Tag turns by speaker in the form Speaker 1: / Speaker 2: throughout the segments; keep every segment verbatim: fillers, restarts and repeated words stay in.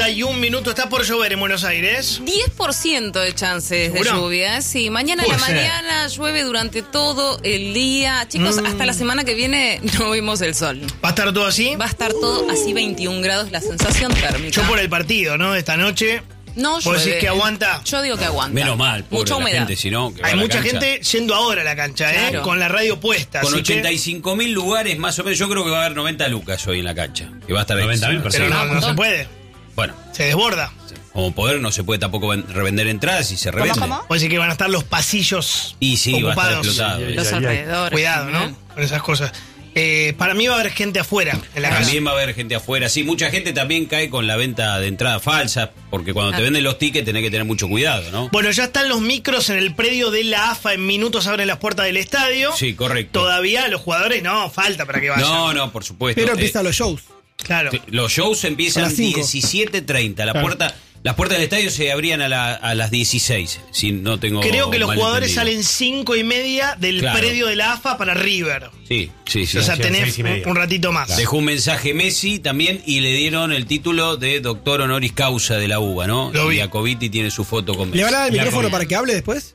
Speaker 1: treinta y un minutos. Está por llover en Buenos Aires.
Speaker 2: diez por ciento de chances de
Speaker 1: ¿Seguro?
Speaker 2: lluvia. Sí, mañana a
Speaker 1: Puede
Speaker 2: la
Speaker 1: ser.
Speaker 2: mañana llueve durante todo el día. Chicos,
Speaker 1: Mm.
Speaker 2: hasta la semana que viene no vimos el sol.
Speaker 1: ¿Va a estar todo así?
Speaker 2: Va a estar todo así, veintiún grados la sensación térmica.
Speaker 1: Yo por el partido, ¿no? De esta noche.
Speaker 2: No
Speaker 1: ¿Vos
Speaker 2: llueve.
Speaker 1: decís que aguanta?
Speaker 2: Yo digo que aguanta.
Speaker 3: Menos mal, pobre
Speaker 2: Mucha
Speaker 3: la
Speaker 2: humedad.
Speaker 3: gente, si no, que va
Speaker 1: Hay
Speaker 3: a la
Speaker 1: mucha
Speaker 3: cancha.
Speaker 1: gente yendo ahora a la cancha, ¿eh?
Speaker 2: Claro.
Speaker 1: Con la radio puesta.
Speaker 3: Con
Speaker 1: así
Speaker 3: ochenta y
Speaker 1: que-
Speaker 3: cinco mil lugares, más o menos, yo creo que va a haber noventa lucas hoy en la cancha. Que va a estar
Speaker 4: noventa mil
Speaker 3: encima.
Speaker 1: Pero
Speaker 4: personas.
Speaker 1: no,
Speaker 2: un
Speaker 1: no
Speaker 2: montón.
Speaker 1: se puede.
Speaker 3: Bueno,
Speaker 1: Se desborda.
Speaker 3: como poder no se puede tampoco ven- revender entradas y se revende.
Speaker 2: cómo?
Speaker 1: Vos decís que van a estar los pasillos
Speaker 3: Y sí, va a estar
Speaker 1: ocupados.
Speaker 3: explotado.
Speaker 4: Sí,
Speaker 2: Los
Speaker 4: Ay, ay, ay.
Speaker 2: alrededores.
Speaker 1: Cuidado, ¿no?
Speaker 2: también.
Speaker 1: Con esas cosas. Eh, para mí va a haber gente afuera en la calle.
Speaker 3: También va a haber gente afuera. Sí, mucha gente también cae con la venta de entradas falsas, porque cuando te
Speaker 2: Ah.
Speaker 3: venden los tickets tenés que tener mucho cuidado, ¿no?
Speaker 1: Bueno, ya están los micros en el predio de la A F A. En minutos abren las puertas del estadio.
Speaker 3: Sí, correcto.
Speaker 1: Todavía los jugadores no, falta para que vayan.
Speaker 3: No, no, por supuesto.
Speaker 5: Pero
Speaker 3: Eh,
Speaker 5: empiezan los shows.
Speaker 1: Claro.
Speaker 3: los shows
Speaker 5: A
Speaker 3: empiezan
Speaker 5: las cinco.
Speaker 3: diecisiete treinta. La
Speaker 5: Claro.
Speaker 3: puerta, las puertas del estadio se abrían a, la- a las dieciséis, si no tengo
Speaker 1: Creo que los
Speaker 3: mal
Speaker 1: jugadores
Speaker 3: entendido.
Speaker 1: salen cinco y media del
Speaker 3: Claro.
Speaker 1: predio de la A F A para River.
Speaker 3: Sí, sí, sí.
Speaker 1: O sea,
Speaker 4: sí,
Speaker 1: tenés
Speaker 4: seis y media.
Speaker 1: un, un ratito más.
Speaker 3: Dejó un mensaje Messi también y le dieron el título de doctor honoris causa de la U B A, ¿no?
Speaker 1: Lo vi.
Speaker 3: Y Jacobiti tiene su foto con Messi.
Speaker 5: ¿Le van a dar el
Speaker 4: La
Speaker 5: micrófono
Speaker 4: comida.
Speaker 5: para que hable después?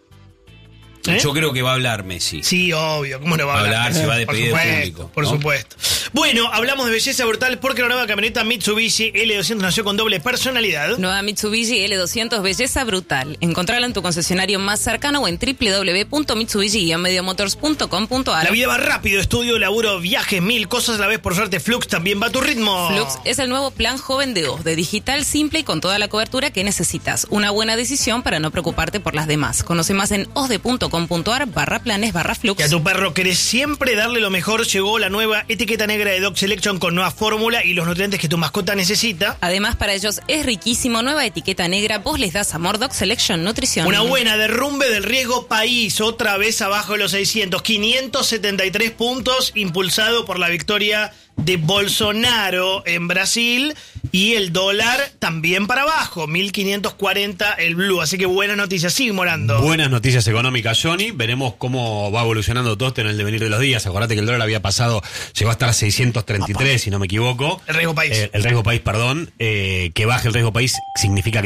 Speaker 1: ¿Eh?
Speaker 3: Yo creo que va a hablar Messi.
Speaker 1: Sí, obvio. ¿Cómo no va a
Speaker 3: Va a
Speaker 1: hablar?
Speaker 3: hablar, se va a
Speaker 1: Por
Speaker 3: despedir del
Speaker 1: supuesto,
Speaker 3: público,
Speaker 1: por
Speaker 3: ¿no?
Speaker 1: supuesto. Bueno, hablamos de belleza brutal porque la nueva camioneta Mitsubishi L doscientos nació con doble personalidad.
Speaker 2: Nueva Mitsubishi L doscientos, belleza brutal. Encontrala en tu concesionario más cercano o en w w w punto mitsubishi guion mediomotors punto com punto a r.
Speaker 1: La vida va rápido, estudio, laburo, viajes, mil cosas a la vez. Por suerte, Flux también va a tu ritmo.
Speaker 2: Flux es el nuevo plan joven de O S, de digital simple y con toda la cobertura que necesitas. Una buena decisión para no preocuparte por las demás. Conoce más en osde punto com punto a r barra planes barra Flux.
Speaker 1: Y a tu perro querés siempre darle lo mejor, llegó la nueva etiqueta negra de Dog Selection con nueva fórmula y los nutrientes que tu mascota necesita.
Speaker 2: Además, para ellos es riquísimo. Nueva etiqueta negra. Vos les das amor. Dog Selection Nutrición.
Speaker 1: Una buena derrumbe del riesgo país, otra vez abajo de los seiscientos, quinientos setenta y tres puntos, impulsado por la victoria de Bolsonaro en Brasil, y el dólar también para abajo, mil quinientos cuarenta el blue, así que buenas noticias, sigue morando.
Speaker 4: Buenas noticias económicas, Johnny. Veremos cómo va evolucionando todo esto en el devenir de los días. Acordate que el dólar había pasado, llegó a estar a seiscientos treinta y tres, si no me equivoco.
Speaker 1: El riesgo país.
Speaker 4: Eh, el riesgo país, perdón. Eh, que baje el riesgo país significa que